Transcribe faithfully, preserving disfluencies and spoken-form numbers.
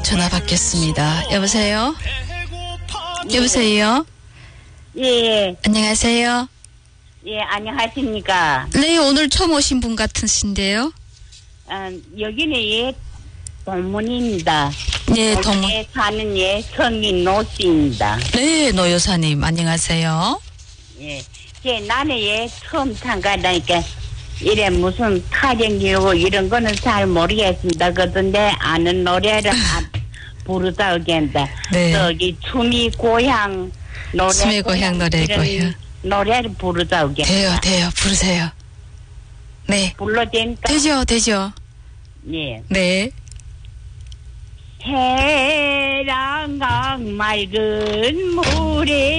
전화 받겠습니다. 여보세요? 여보세요? 예, 안녕하세요? 예, 안녕하십니까. 네, 오늘 처음 오신 분 같으신데요? 어, 여기는 예, 동문입니다. 네, 동문. 동문에 사는 예, 성인 노씨입니다. 네, 노 여사님, 안녕하세요? 예, 예, 나는 예, 처음 참가하니까 이래 무슨 타령이고 이런 거는 잘 모르겠습니다. 그런데 아는 노래를 안 부르다 오겠다. 네. 저기 춤이 고향 노래. 춤이 고향 노래 이런 고향. 노래를 부르다 오겠다. 돼요, 돼요. 부르세요. 네. 불러대니까. 되죠, 되죠. 예. 네. 해랑강 맑은 물에